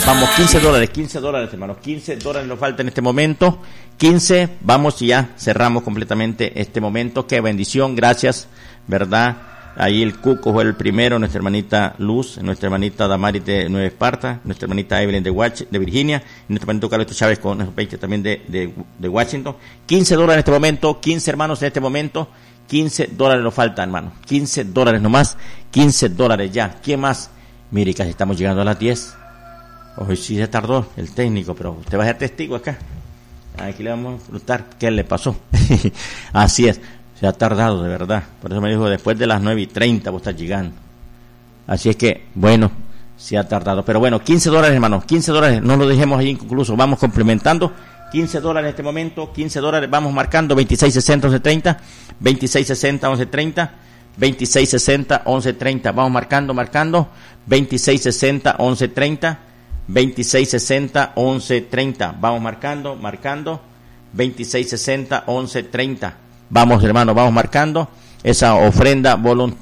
Vamos, $15, hermanos. $15 nos falta en este momento. 15, vamos y ya cerramos completamente este momento. Qué bendición, gracias, ¿verdad? Ahí el Cuco fue el primero, nuestra hermanita Luz, nuestra hermanita Damaris de Nueva Esparta, nuestra hermanita Evelyn de Virginia, y nuestro hermanito Carlos Chávez con nuestro país también de Washington. $15 en este momento, 15 hermanos en este momento, $15 nos faltan, hermano. $15 nomás, $15 ya. ¿Quién más? Mire, casi estamos llegando a las 10. Hoy sí se tardó el técnico, pero usted va a ser testigo acá. Aquí le vamos a preguntar qué le pasó. Así es. Se ha tardado, de verdad. Por eso me dijo, después de las 9:30 vos estás llegando. Así es que, bueno, se ha tardado. Pero bueno, $15, hermanos. $15, no lo dejemos ahí inconcluso. Vamos complementando. $15 en este momento. $15, vamos marcando. 2660, 1130. 2660, 1130. 2660, 1130. Vamos marcando. 2660, 1130. 2660, 1130. Vamos marcando. 2660, 1130. Vamos, hermano, vamos marcando esa ofrenda voluntaria.